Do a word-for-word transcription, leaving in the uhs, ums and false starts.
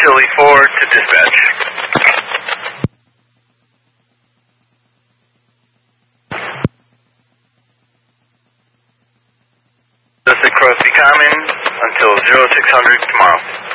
Chili four to dispatch. Sussex Crosby Common until zero six hundred tomorrow.